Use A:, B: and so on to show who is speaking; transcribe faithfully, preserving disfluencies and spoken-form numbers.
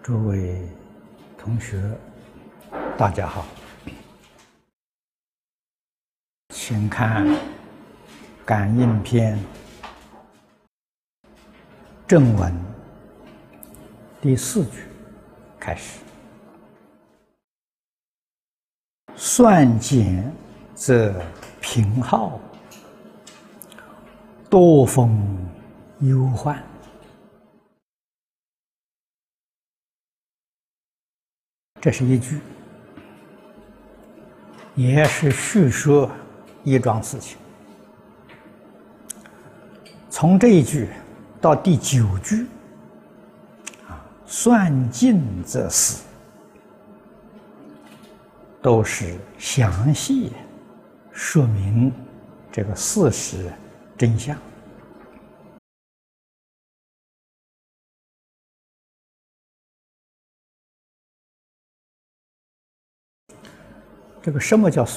A: 诸位同学，大家好，请看《感应篇》正文第四句开始。算减则平浩，多风忧患。这是一句，也是叙说一桩事情。从这一句到第九句，啊，算尽则死，都是详细说明这个事实真相。这个什么叫算？